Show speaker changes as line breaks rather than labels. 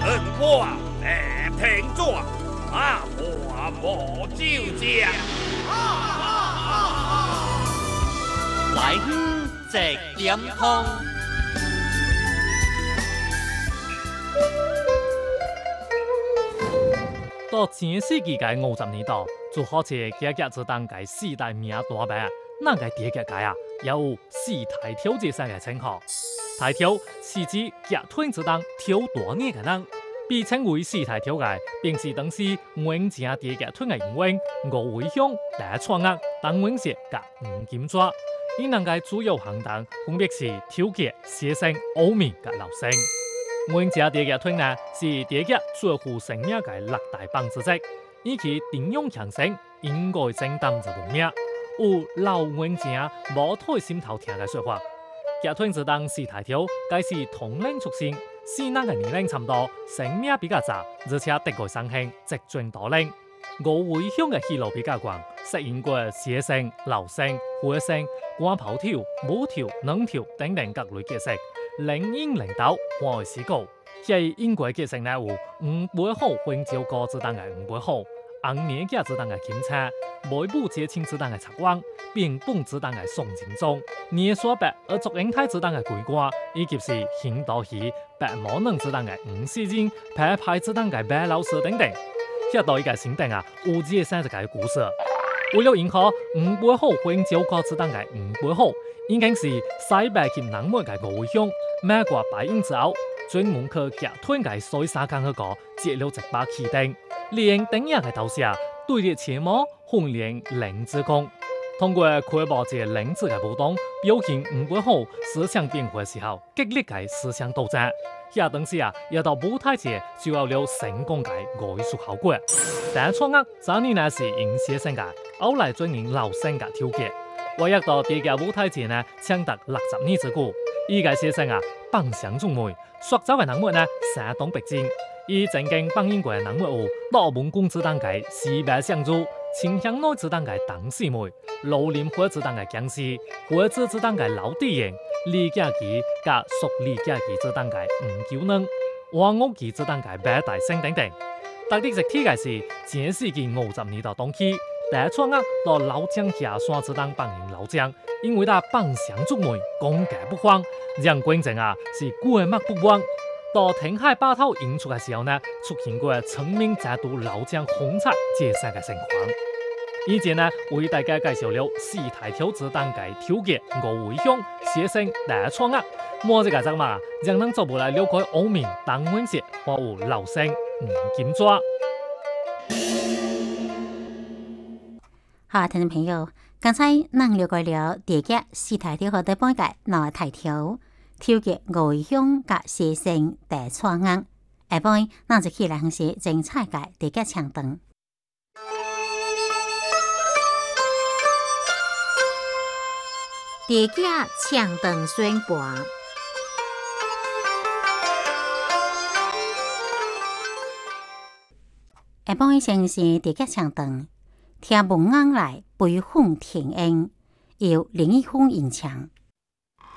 我白平庄，阿婆无酒家。
来去直点通。
到前世纪嘅50年代，就好似家家之当嘅四大名大白，那個第一屆啊，有四大跳這三個稱號。大跳是指夾吞之當跳大年嘅人，被稱為四大跳嘅，便是當時永正第一夾吞嘅英文吳偉雄、大創額、鄧永石及吳金抓。伊兩個主要行當分別是跳夾、寫生、歐面及留聲。永正第一夾吞呢，是第一夾最負生命嘅六大幫之職，以其頂用強盛，應該正當之無名。有老永正無退心頭聽嘅說法。夾吞之當四大跳，該是同齡出身，四男嘅年齡差唔多，生命比較雜，而且德高上興，直進多齡。吳偉雄嘅戲路比較廣，飾演過寫生、留聲、會聲、關跑跳、舞跳、能跳等等各類角色，領演領導，歡愛思高。喺英國角色呢有吳伯豪永照歌之當嘅吳伯豪。紅年家之當嘅金釵，梅布節慶之當嘅賊王，變本之當嘅宋景宗，年所白而祝英泰之當嘅鬼瓜，以及是興道戲、白毛能之當嘅吳世仁、派派之當嘅白老師等等。一到一個新定啊，有這三十個故事。為了迎合吳伯豪永照歌之當嘅吳伯豪，已經是西北及南門嘅吳偉雄，美國白影之後，專門去夾吞嘅水沙坑去個接了一把起定。連頂日嘅頭下對列前模訓練靈之功，通過開播這靈子嘅舞動，表現吳伯豪思想變化時候激烈嘅思想鬥爭。下當時要到舞台節就有了成功嘅藝術效果。但創額早年呢是因寫生嘅，後來轉型留聲嘅跳傑。唯一到第個舞台節呢，長達60年之久。依個寫生榜上中梅，塑造嘅人物呢山東北京。以正經榜英國嘅人物有老門公之當嘅西北相助，清香內之當嘅鄧四梅，老林火之當嘅姜絲，火子之當嘅老地形，李家基及屬李家基之當嘅吳九能，王屋基之當嘅白大星等等。特別是睇嘅是前世紀50年代冬期，大創額到老將家山之當榜英老將，因為他榜上中梅，功蓋不荒，讓觀眾是過目不忘。到填海霸頭演出嘅時候呢，出現過成名再度老將紅彩這三個情況。以前呢，為大家介紹了四大跳之當嘅跳傑吳偉雄、寫生大創額，摸這個節目讓人做不來了解歐面當永節或有留聲吳金抓。
好，聽眾朋友，剛才咱了解了第一四大跳和第半屆兩大跳。跳傑吳偉雄及寫生大創額，下晡咱就起來分析精彩嘅第一唱段。第一唱段宣播。下晡先是第一唱段，聽文案來悲憤填膺，由林一峰演唱。